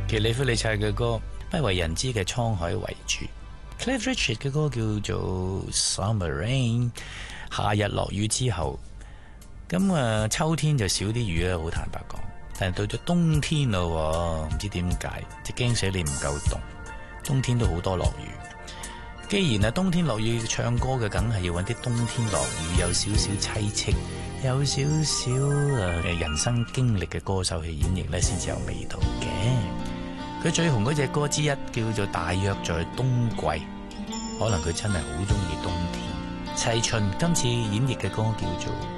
奇里菲利察嘅歌不為人知嘅《滄海為主》，Cliff Richard 嘅歌叫做《Summer Rain》，夏日落雨之後，咁秋天就少啲雨啦，好坦白講。但係到咗冬天咯，唔知點解，就驚死你唔夠凍。冬天都好多落雨。既然冬天落雨唱歌嘅，梗係要揾啲冬天落雨有少少凄清，有少少人生經歷嘅歌手去演繹呢，先至有味道嘅。佢最紅嗰隻歌之一叫做《大約在冬季》，可能佢真係好中意冬天。齊秦今次演繹嘅歌叫做